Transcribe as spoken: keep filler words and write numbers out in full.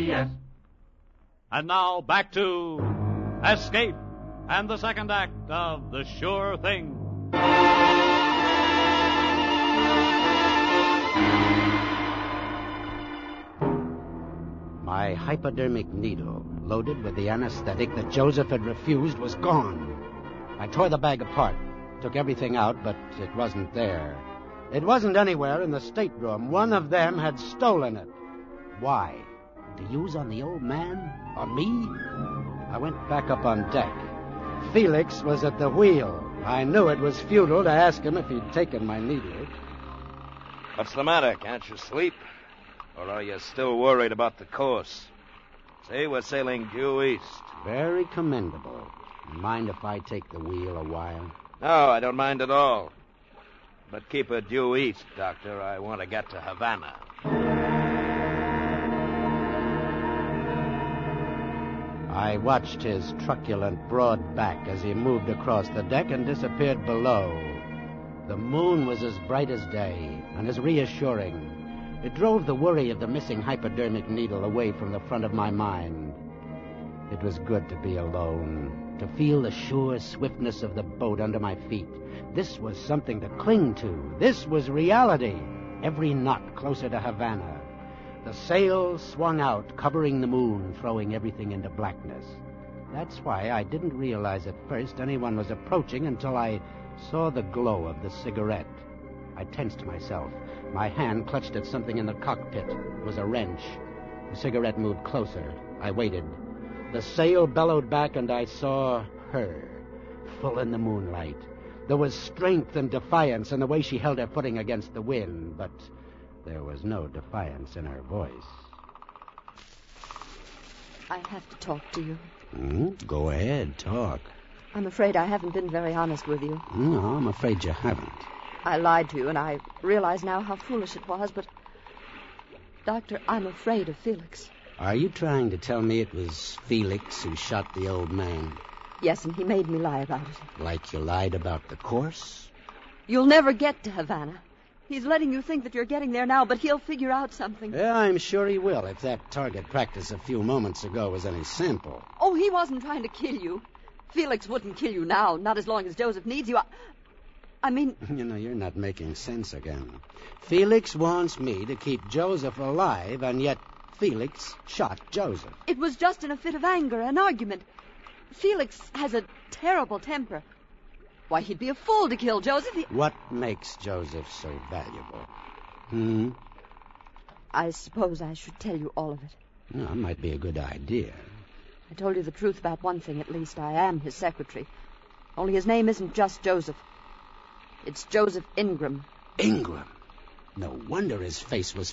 yes. And now back to Escape and the second act of The Sure Thing. My hypodermic needle, loaded with the anesthetic that Joseph had refused, was gone. I tore the bag apart, took everything out, but it wasn't there. It wasn't anywhere in the stateroom. One of them had stolen it. Why? To use on the old man? On me? I went back up on deck. Felix was at the wheel. I knew it was futile to ask him if he'd taken my needle. What's the matter? Can't you sleep? Or are you still worried about the course? See, we're sailing due east. Very commendable. Mind if I take the wheel a while? No, I don't mind at all. But keep her due east, Doctor. I want to get to Havana. I watched his truculent broad back as he moved across the deck and disappeared below. The moon was as bright as day and as reassuring. It drove the worry of the missing hypodermic needle away from the front of my mind. It was good to be alone, to feel the sure swiftness of the boat under my feet. This was something to cling to. This was reality. Every knot closer to Havana. The sails swung out, covering the moon, throwing everything into blackness. That's why I didn't realize at first anyone was approaching until I saw the glow of the cigarette. I tensed myself. My hand clutched at something in the cockpit. It was a wrench. The cigarette moved closer. I waited. The sail bellowed back, and I saw her, full in the moonlight. There was strength and defiance in the way she held her footing against the wind, but there was no defiance in her voice. I have to talk to you. Mm, go ahead, talk. I'm afraid I haven't been very honest with you. No, I'm afraid you haven't. I lied to you, and I realize now how foolish it was, but... Doctor, I'm afraid of Felix. Are you trying to tell me it was Felix who shot the old man? Yes, and he made me lie about it. Like you lied about the course? You'll never get to Havana. He's letting you think that you're getting there now, but he'll figure out something. Yeah, I'm sure he will, if that target practice a few moments ago was any sample. Oh, he wasn't trying to kill you. Felix wouldn't kill you now, not as long as Joseph needs you. I, I mean... You know, you're not making sense again. Felix wants me to keep Joseph alive, and yet Felix shot Joseph. It was just in a fit of anger, an argument. Felix has a terrible temper. Why, he'd be a fool to kill Joseph. He... What makes Joseph so valuable? Hmm? I suppose I should tell you all of it. No, it might be a good idea. I told you the truth about one thing, at least. I am his secretary. Only his name isn't just Joseph. It's Joseph Ingram. Ingram? No wonder his face was